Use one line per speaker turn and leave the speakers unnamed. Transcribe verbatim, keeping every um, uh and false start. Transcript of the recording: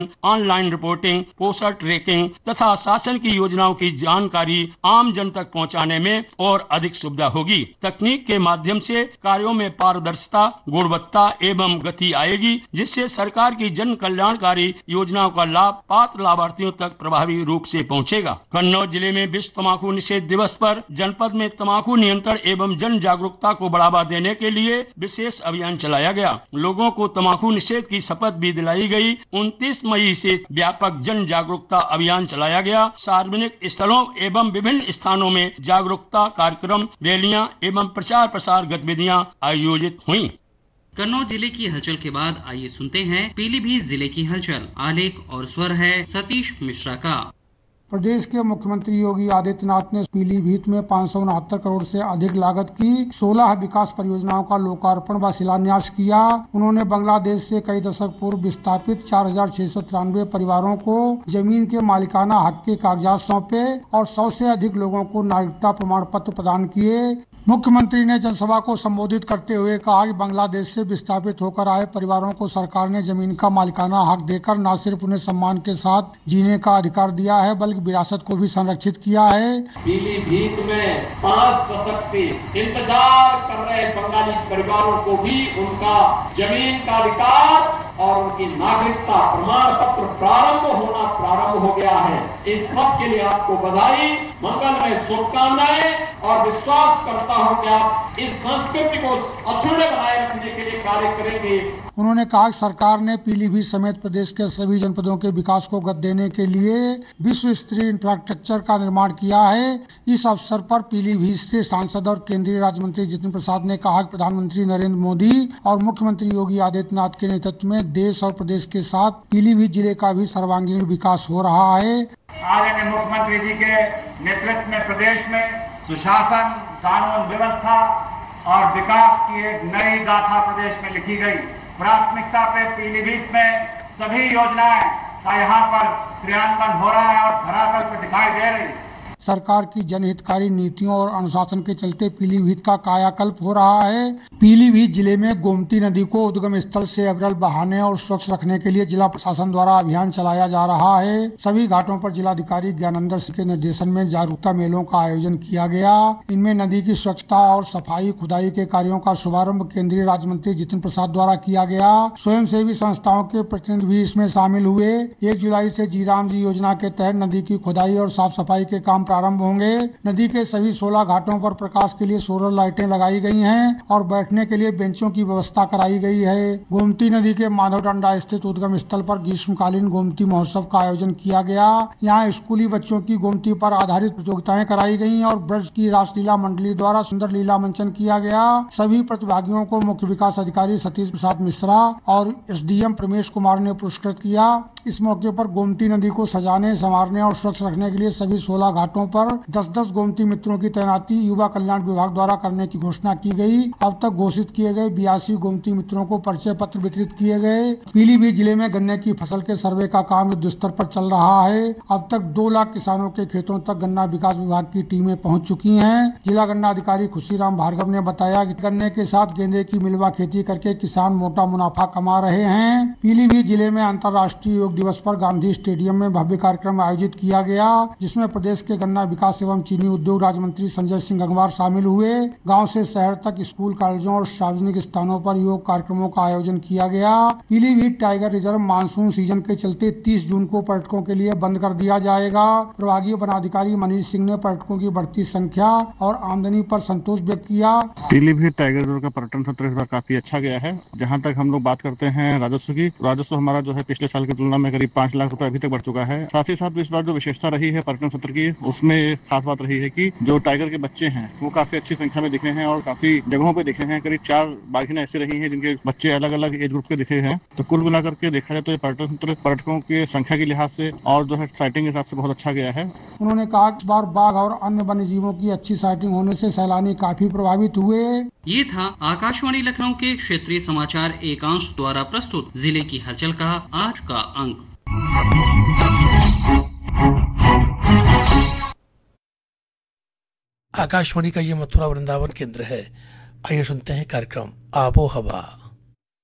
Online reporting, poster trekking तथा शासन की योजनाओं की जानकारी आम जन तक पहुंचाने में और अधिक सुविधा होगी। तकनीक के माध्यम से कार्यों में पारदर्शिता, गुणवत्ता एवं गति आएगी, जिससे सरकार की जन कल्याणकारी योजनाओं का लाभ पात्र लाभार्थियों तक प्रभावी रूप से पहुंचेगा। कन्नौज जिले में विश्व तम्बाकू निषेध दिवस पर जनपद में तम्बाकू नियंत्रण एवं जन जागरूकता को बढ़ावा देने के लिए विशेष अभियान चलाया गया। लोगों को तम्बाकू निषेध की शपथ भी दिलाई गई। उनतीस मई से व्यापक जन जागरूकता अभियान चलाया गया। सार्वजनिक स्थलों एवं विभिन्न स्थानों में जागरूकता कार्यक्रम, रैलियां एवं प्रचार प्रसार गतिविधियां आयोजित हुई।
कन्नौज जिले की हलचल के बाद आइए सुनते हैं पीलीभीत जिले की हलचल। आलेख और स्वर है सतीश मिश्रा का।
प्रदेश के मुख्यमंत्री योगी आदित्यनाथ ने पीलीभीत में पाँच सौ उनहत्तर करोड़ से अधिक लागत की सोलह विकास परियोजनाओं का लोकार्पण व शिलान्यास किया। उन्होंने बांग्लादेश से कई दशक पूर्व विस्थापित चार हजार छह सौ तिरानवे परिवारों को जमीन के मालिकाना हक के कागजात सौंपे और सौ से अधिक लोगों को नागरिकता प्रमाण पत्र प्रदान किए। मुख्यमंत्री ने जनसभा को संबोधित करते हुए कहा कि बांग्लादेश से विस्थापित होकर आए परिवारों को सरकार ने जमीन का मालिकाना हक देकर न सिर्फ उन्हें सम्मान के साथ जीने का अधिकार दिया है, बल्कि विरासत को भी संरक्षित किया है।
पीलीभीत में पाँच दशक से इंतजार कर रहे बंगाली परिवारों को भी उनका जमीन का अधिकार और उनकी नागरिकता प्रमाण पत्र प्रारंभ होना प्रारंभ हो गया है। इस सब के लिए आपको बधाई, मंगलमय शुभकामनाएं और विश्वास करता हूं कि आप इस संस्कृति को अक्षुण्ण बनाए रखने के लिए कार्य करेंगे।
उन्होंने कहा कि सरकार ने पीलीभीत समेत प्रदेश के सभी जनपदों के विकास को गति देने के लिए विश्व स्तरीय इंफ्रास्ट्रक्चर का निर्माण किया है। इस अवसर पर पीलीभीत से सांसद और केंद्रीय राज्य मंत्री जितिन प्रसाद ने कहा कि प्रधानमंत्री नरेंद्र मोदी और मुख्यमंत्री योगी आदित्यनाथ के नेतृत्व में देश और प्रदेश के साथ पीलीभीत जिले का भी सर्वांगीण विकास हो रहा है।
आदरणीय मुख्यमंत्री जी के नेतृत्व में प्रदेश में सुशासन, कानून व्यवस्था और विकास की एक नई गाथा प्रदेश में लिखी गई। प्राथमिकता पे पीलीभीत में सभी योजनाएं का यहाँ पर क्रियान्वयन हो रहा है और धरातल पर दिखाई दे रही।
सरकार की जनहितकारी नीतियों और अनुशासन के चलते पीलीभीत का कायाकल्प हो रहा है। पीलीभीत जिले में गोमती नदी को उद्गम स्थल से अविरल बहाने और स्वच्छ रखने के लिए जिला प्रशासन द्वारा अभियान चलाया जा रहा है। सभी घाटों पर जिलाधिकारी ज्ञानंदर सिंह के निर्देशन में जागरूकता मेलों का आयोजन किया गया। इनमें नदी की स्वच्छता और सफाई, खुदाई के कार्यों का शुभारंभ केंद्रीय राज्य मंत्री जितिन प्रसाद द्वारा किया गया। स्वयं सेवी संस्थाओं के प्रतिनिधि भी इसमें शामिल हुए। एक जुलाई से जीराम जी योजना के तहत नदी की खुदाई और साफ सफाई के काम प्रारंभ होंगे। नदी के सभी सोलह घाटों पर प्रकाश के लिए सोलर लाइटें लगाई गई हैं और बैठने के लिए बेंचों की व्यवस्था कराई गई है। गोमती नदी के माधवडंडा स्थित उद्गम स्थल पर ग्रीष्मकालीन गोमती महोत्सव का आयोजन किया गया। यहाँ स्कूली बच्चों की गोमती पर आधारित प्रतियोगिताएं कराई गयी और ब्रज की रासलीला मंडली द्वारा सुंदर लीला मंचन किया गया। सभी प्रतिभागियों को मुख्य विकास अधिकारी सतीश प्रसाद मिश्रा और एसडीएम प्रमेश कुमार ने पुरस्कृत किया। इस मौके पर गोमती नदी को सजाने, संवारने और स्वच्छ रखने के लिए सभी सोलह घाटों पर दस दस गोमती मित्रों की तैनाती युवा कल्याण विभाग द्वारा करने की घोषणा की गई। अब तक घोषित किए गए बयासी गोमती मित्रों को परिचय पत्र वितरित किए गए। पीलीभीत जिले में गन्ने की फसल के सर्वे का काम युद्ध स्तर पर चल रहा है। अब तक दो लाख किसानों के खेतों तक गन्ना विकास विभाग की टीमें पहुँच चुकी है। जिला गन्ना अधिकारी खुशीराम भार्गव ने बताया कि गन्ने के साथ गेंदे की मिलवा खेती करके किसान मोटा मुनाफा कमा रहे हैं। पीलीभीत जिले में अंतर्राष्ट्रीय योग दिवस पर गांधी स्टेडियम में भव्य कार्यक्रम आयोजित किया गया, जिसमें प्रदेश के गन्ना विकास एवं चीनी उद्योग राज्य मंत्री संजय सिंह गंगवार शामिल हुए। गांव से शहर तक स्कूल, कॉलेजों और सार्वजनिक स्थानों पर योग कार्यक्रमों का आयोजन किया गया। Pilibhit tiger reserve monsoon season के चलते तीस जून को पर्यटकों के लिए बंद कर दिया जाएगा। प्रभागीय वनाधिकारी मनीष सिंह ने पर्यटकों की बढ़ती संख्या और आमदनी पर संतोष व्यक्त किया।
पीलीभीत टाइगर रिजर्व का पर्यटन सत्र इस बार काफी अच्छा गया है। जहाँ तक हम लोग बात करते हैं राजस्व की, राजस्व हमारा जो है पिछले साल की तुलना में करीब पाँच लाख रुपए अभी तक बढ़ चुका है। साथ ही साथ इस बार जो विशेषता रही है पर्यटन सत्र की, उसमें खास बात रही है कि जो टाइगर के बच्चे हैं वो काफी अच्छी संख्या में दिखे हैं और काफी जगहों पे दिखे हैं। करीब चार बाघिनें ऐसी रही हैं जिनके बच्चे अलग अलग एज ग्रुप के दिखे हैं। तो कुल मिलाकर के देखा जाए तो ये पर्यटन सत्र पर्यटकों की संख्या के लिहाज से और जो है साइटिंग के हिसाब से बहुत अच्छा गया है।
उन्होंने कहा इस बार बाघ और अन्य वन्य जीवों की अच्छी साइटिंग होने से सैलानी काफी प्रभावित हुए।
ये था आकाशवाणी लखनऊ के क्षेत्रीय समाचार एकांश द्वारा प्रस्तुत जिले की हलचल का आज का अंक।
आकाशवाणी का ये मथुरा वृंदावन केंद्र है। आइए सुनते हैं कार्यक्रम आबो हवा।